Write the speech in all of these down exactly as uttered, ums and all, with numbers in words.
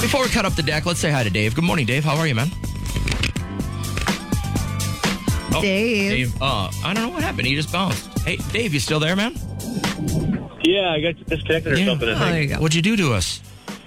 Before we cut up the deck, let's say hi to Dave. Good morning, Dave. How are you, man? Oh, Dave. Dave, uh, I don't know what happened. He just bounced. Hey, Dave, you still there, man? Yeah, I got disconnected or Yeah. something. I Oh, there think. you go. What'd you do to us?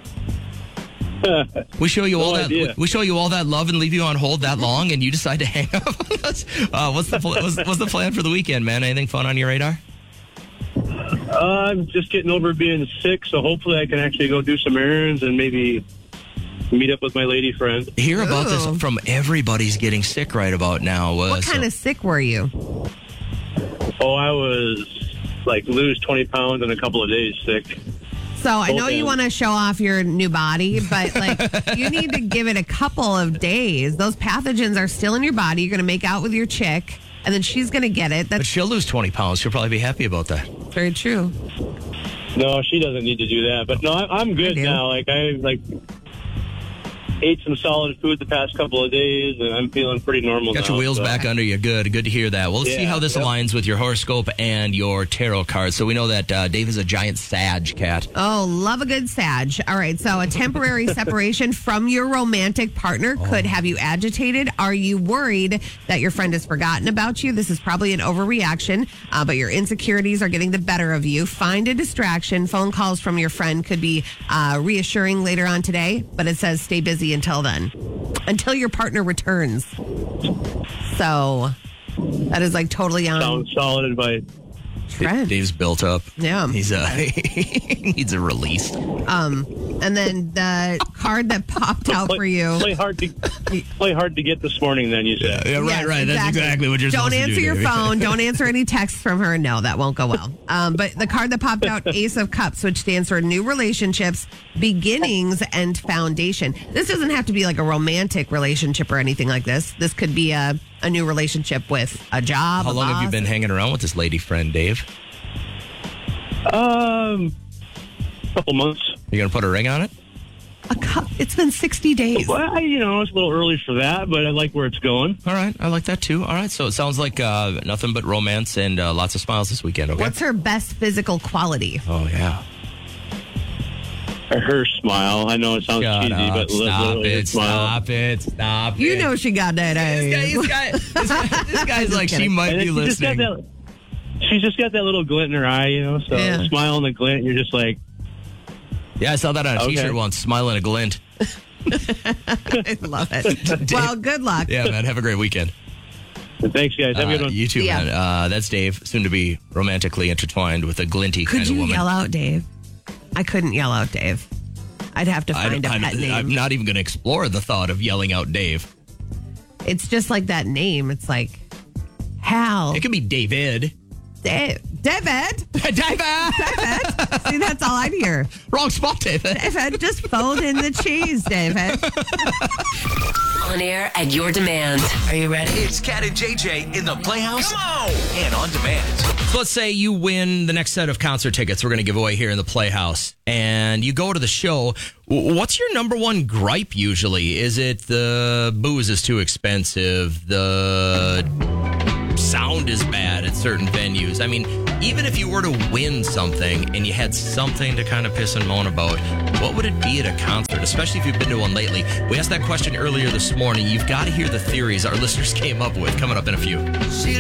We show you No all that. idea. We show you all that love and leave you on hold that long, and you decide to hang up on us. Uh, what's the pl- what's, what's the plan for the weekend, man? Anything fun on your radar? Uh, I'm just getting over being sick, so hopefully I can actually go do some errands and maybe meet up with my lady friend. Hear about Ooh. this from everybody's getting sick right about now. Uh, What kind so- of sick were you? Oh, I was like lose twenty pounds in a couple of days sick. So I know Okay. you want to show off your new body, but like you need to give it a couple of days. Those pathogens are still in your body. You're going to make out with your chick, and then she's going to get it. But That's she'll lose twenty pounds. She'll probably be happy about that. very true. No, she doesn't need to do that. But no, I, I'm I good do. now. Like I like ate some solid food the past couple of days, and I'm feeling pretty normal Got now. your wheels so. back under you. Good. Good to hear that. Well, let's see Yeah, how this yep. aligns with your horoscope and your tarot cards. So we know that uh, Dave is a giant Sag cat. Oh, love a good Sag. All right, so a temporary separation from your romantic partner could have you agitated. Are you worried that your friend has forgotten about you? This is probably an overreaction, uh, but your insecurities are getting the better of you. Find a distraction. Phone calls from your friend could be uh, reassuring later on today, but it says stay busy until then, until your partner returns. So that is like totally on Sounds solid advice. trend. Dave's built up. Yeah. He's uh, he needs a release. Um, and then the card that popped out Play, for you. play hard to play hard to get this morning. Then you said. Yeah, right, Yes, right. That's exactly what you're Don't supposed to do. answer your Dave. phone. Don't answer any texts from her. No, that won't go well. Um, but the card that popped out, Ace of Cups, which stands for new relationships, beginnings, and foundation. This doesn't have to be like a romantic relationship or anything like this. This could be a, a new relationship with a job. How a long have you boss. been hanging around with this lady friend, Dave? Um, couple months. You gonna put a ring on it? A cup. It's been sixty days. Well, I- you know, it's a little early for that, but I like where it's going. All right, I like that too. All right, so it sounds like uh, nothing but romance and uh, lots of smiles this weekend. Okay. What's her best physical quality? Oh yeah. Her smile. I know it sounds Shut cheesy, up. but li- Stop literally her it! smile. Stop it! Stop You it! know she got that. This, guy, eh? this, guy, this, guy, this guy's like she kidding. might And be then she just got listening. that. She's just got that little glint in her eye, you know. So Yeah. the smile and the glint, you're just like, Yeah, I saw that on a Okay. T-shirt once. Smiling a glint. I love it. Well, good luck. Yeah, man. Have a great weekend. thanks, guys. Have a good Uh, one. you too, Yeah. man. Uh, that's Dave, soon to be romantically intertwined with a glinty Could kind of you woman. yell out, Dave? I couldn't yell out, Dave. I'd have to I find a don't- pet I'm, name. I'm not even going to explore the thought of yelling out Dave. It's just like that name. It's like Hal. It could be David. Da- David. David! David. See, that's all I'd hear. Wrong spot, David. David, just fold in the cheese, David. On air at your demand. Are you ready? It's Cat and J J in the Playhouse. Come on! And on demand. So let's say you win the next set of concert tickets we're going to give away here in the Playhouse, and you go to the show. W- What's your number one gripe usually? Is it the booze is too expensive? The sound is bad at certain venues? I mean, even if you were to win something and you had something to kind of piss and moan about, what would it be at a concert, especially if you've been to one lately? We asked that question earlier this morning. You've got to hear the theories our listeners came up with coming up in a few.